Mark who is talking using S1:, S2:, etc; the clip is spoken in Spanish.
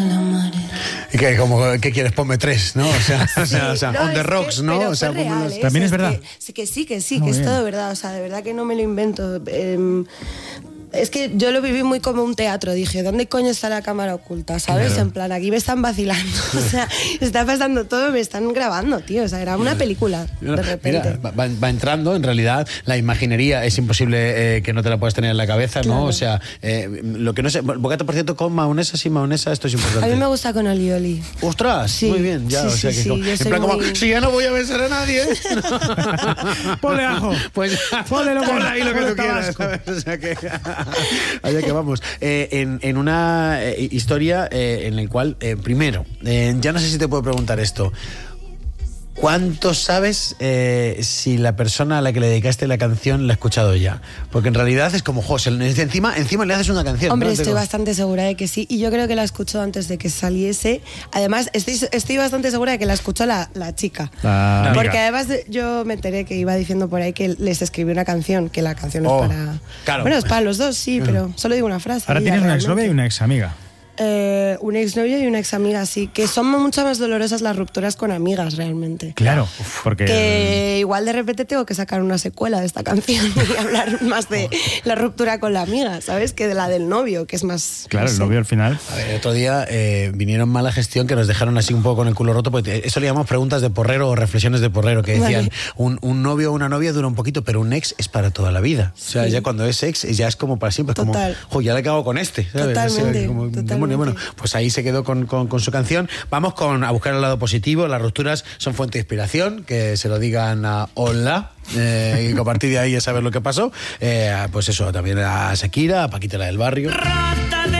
S1: ¿Y qué quieres? Ponme 3, ¿no? O sea,
S2: no,
S1: on the rocks, ¿no? O sea,
S2: real,
S3: también es verdad.
S2: Que sí, que es todo verdad. O sea, de verdad que no me lo invento. Es que yo lo viví muy como un teatro. Dije, ¿dónde coño está la cámara oculta? ¿Sabes?
S1: Claro.
S2: En plan, aquí me están vacilando. O sea, está pasando todo, me están grabando, tío. O sea, era una película, de repente.
S1: Mira, va entrando, en realidad, la imaginería es imposible que no te la puedas tener en la cabeza, ¿no?
S2: Claro.
S1: O sea, lo que no sé... Bocata, por cierto, con mahonesa, sin mahonesa, esto es importante.
S2: A mí me gusta con alioli.
S1: ¡Ostras!
S2: Sí,
S1: muy bien, ya.
S2: sí,
S1: o sea,
S2: sí,
S1: que
S2: sí,
S1: como,
S2: yo
S1: en
S2: soy
S1: plan como,
S2: muy-
S1: si ya no voy a besar a nadie...
S3: Ponle ajo.
S1: Pues
S3: Ponle lo que-
S1: ponle ahí lo que
S3: ponle
S1: tú quieras,
S3: tabasco.
S1: ¿sabes? O sea que... allá que vamos. En una historia en la cual, primero, ya no sé si te puedo preguntar esto. ¿Cuánto sabes si la persona a la que le dedicaste la canción la ha escuchado ya? Porque en realidad es como, José, encima le haces una canción.
S2: Hombre,
S1: ¿no?
S2: estoy bastante segura de que sí. Y yo creo que la escuchó antes de que saliese. Además, estoy bastante segura de que la escuchó la chica.
S3: La amiga.
S2: Porque además yo me enteré que iba diciendo por ahí que les escribió una canción, que la canción
S1: Oh,
S2: es para...
S1: claro.
S2: Bueno, es para los dos, sí, pero solo digo una frase.
S3: Ahora
S2: ya,
S3: tienes una
S2: realmente.
S3: exnovia y una examiga.
S2: Un exnovio y una examiga, sí. Que son mucho más dolorosas las rupturas con amigas, realmente.
S3: Claro, porque...
S2: Que igual de repente tengo que sacar una secuela de esta canción y hablar más de la ruptura con la amiga, ¿sabes? Que de la del novio, que es más...
S3: Claro,
S2: no
S3: el
S2: sé.
S3: novio al final...
S1: A ver, el otro día vinieron mala gestión que nos dejaron así un poco con el culo roto, porque eso le llamamos preguntas de porrero o reflexiones de porrero, que decían,
S2: Vale.
S1: un novio o una novia dura un poquito, pero un ex es para toda la vida. O sea,
S2: Sí.
S1: ya cuando es ex, ya es como para siempre. Es como,
S2: Total.
S1: ya le acabo con este. ¿sabes?
S2: Totalmente,
S1: O sea, como,
S2: totalmente.
S1: demonio, bueno, pues ahí se quedó con su canción. Vamos a buscar el lado positivo. Las rupturas son fuente de inspiración, que se lo digan a Hola. Y a partir de ahí ya saber lo que pasó. Pues eso, también a Shakira, a Paquita la del Barrio.